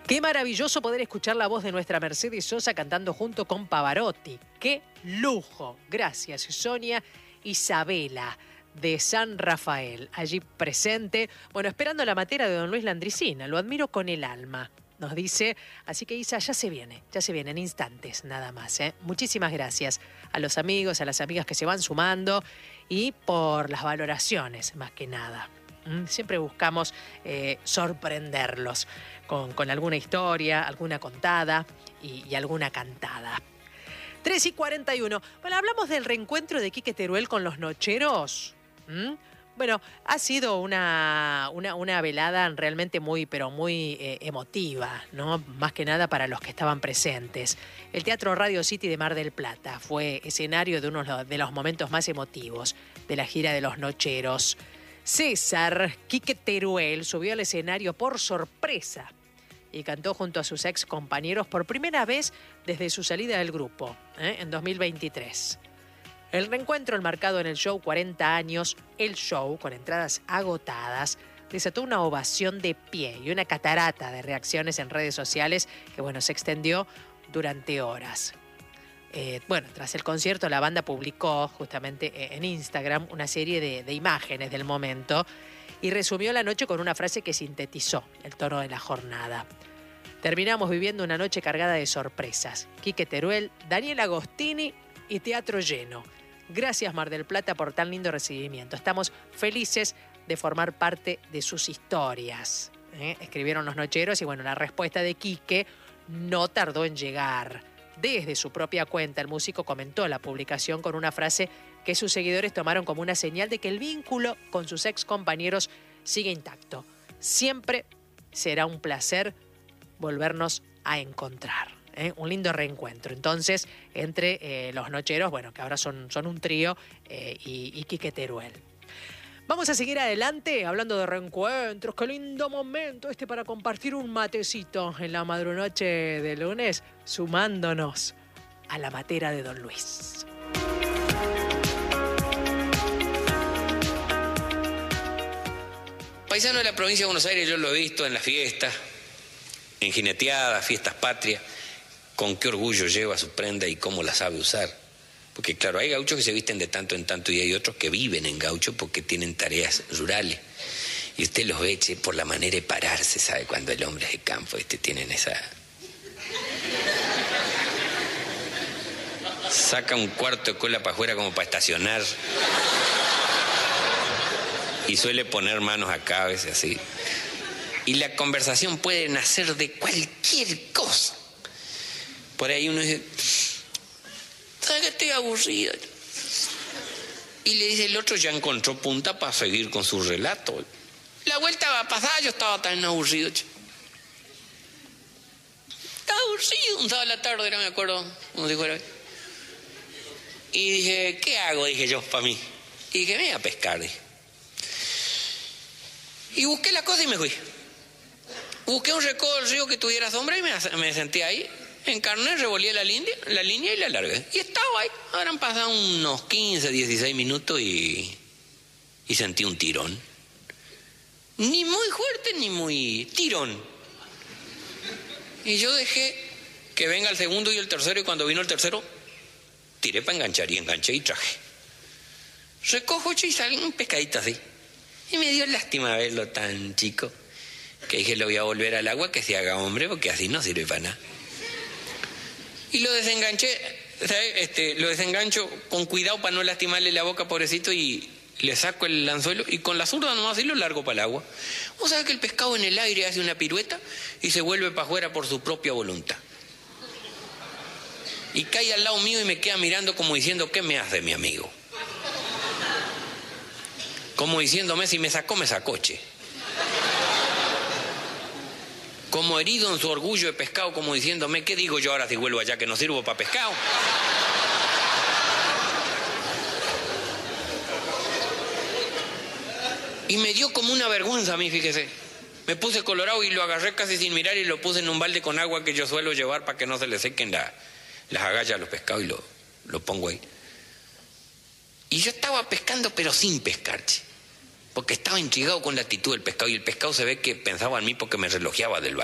Qué maravilloso poder escuchar la voz de nuestra Mercedes Sosa cantando junto con Pavarotti. ¡Qué lujo! Gracias, Sonia Isabela de San Rafael, allí presente. Bueno, esperando la matera de don Luis Landricina. Lo admiro con el alma, nos dice. Así que Isa, ya se viene en instantes nada más. Muchísimas gracias a los amigos, a las amigas que se van sumando y por las valoraciones, más que nada. Siempre buscamos sorprenderlos con alguna historia, alguna contada y alguna cantada. 3:41. Bueno, hablamos del reencuentro de Quique Teruel con los Nocheros. Bueno, ha sido una velada realmente muy emotiva, ¿no? Más que nada para los que estaban presentes. El Teatro Radio City de Mar del Plata fue escenario de uno de los momentos más emotivos de la gira de los Nocheros. César Quique Teruel subió al escenario por sorpresa y cantó junto a sus ex compañeros por primera vez desde su salida del grupo, en 2023. El reencuentro enmarcado en el show 40 años, el show con entradas agotadas, desató una ovación de pie y una catarata de reacciones en redes sociales que, se extendió durante horas. Tras el concierto, la banda publicó justamente en Instagram una serie de imágenes del momento y resumió la noche con una frase que sintetizó el tono de la jornada. Terminamos viviendo una noche cargada de sorpresas. Quique Teruel, Daniel Agostini y teatro lleno. Gracias, Mar del Plata, por tan lindo recibimiento. Estamos felices de formar parte de sus historias. Escribieron los Nocheros y la respuesta de Quique no tardó en llegar. Desde su propia cuenta, el músico comentó la publicación con una frase que sus seguidores tomaron como una señal de que el vínculo con sus ex compañeros sigue intacto. Siempre será un placer volvernos a encontrar. Un lindo reencuentro. Entonces, entre los Nocheros, que ahora son un trío, y Quique Teruel. Vamos a seguir adelante hablando de reencuentros. Qué lindo momento para compartir un matecito en la madrunoche de lunes, sumándonos a la matera de don Luis. Paisano de la provincia de Buenos Aires, yo lo he visto en las fiestas, en jineteadas, fiestas patrias, con qué orgullo lleva su prenda y cómo la sabe usar. Porque claro, hay gauchos que se visten de tanto en tanto y hay otros que viven en gaucho porque tienen tareas rurales. Y usted los ve por la manera de pararse, ¿sabe? Cuando el hombre es de campo, tienen esa... Saca un cuarto de cola para afuera como para estacionar. Y suele poner manos acá a veces así. Y la conversación puede nacer de cualquier cosa. Por ahí uno dice... ¿Sabes que estoy aburrido? Y le dice el otro, ya encontró punta para seguir con su relato. La vuelta va a pasar, yo estaba tan aburrido. Estaba aburrido, un sábado a la tarde, no me acuerdo cómo se fuera. Y dije, ¿qué hago? Dije yo, para mí. Y dije, me voy a pescar. Dije. Y busqué la cosa y me fui. Busqué un recodo del río que tuviera sombra y me senté ahí. Encarné, revolví la línea y la largué. Y estaba ahí. Habrán pasado unos 15, 16 minutos y sentí un tirón. Ni muy fuerte ni muy tirón. Y yo dejé que venga el segundo y el tercero, y cuando vino el tercero, tiré para enganchar y enganché y traje. Recojo y salí un pescadito así. Y me dio lástima verlo tan chico que dije, lo voy a volver al agua que se haga hombre porque así no sirve para nada. Y lo desenganché, ¿sabes? Lo desengancho con cuidado para no lastimarle la boca, pobrecito, y le saco el anzuelo y con la zurda nomás y lo largo para el agua. Vos sabés que el pescado en el aire hace una pirueta y se vuelve para afuera por su propia voluntad. Y cae al lado mío y me queda mirando como diciendo, ¿qué me hace mi amigo? Como diciéndome, si me sacó, che. Como herido en su orgullo de pescado, como diciéndome, ¿qué digo yo ahora si vuelvo allá que no sirvo para pescado? Y me dio como una vergüenza a mí, fíjese. Me puse colorado y lo agarré casi sin mirar y lo puse en un balde con agua que yo suelo llevar para que no se le sequen las agallas a los pescados y lo pongo ahí. Y yo estaba pescando pero sin pescar, che. Porque estaba intrigado con la actitud del pescado y el pescado se ve que pensaba en mí porque me relojeaba del